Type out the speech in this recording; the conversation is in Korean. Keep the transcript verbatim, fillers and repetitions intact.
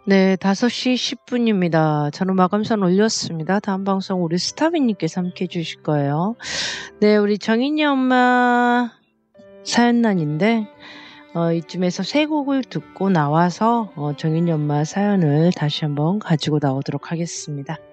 네, 다섯 시 십 분입니다. 저는 마감선 올렸습니다. 다음 방송 우리 스타비님께서 함께 해 주실 거예요. 네, 우리 정인이 엄마 사연란인데 어 이쯤에서 세 곡을 듣고 나와서 어 정인이 엄마 사연을 다시 한번 가지고 나오도록 하겠습니다.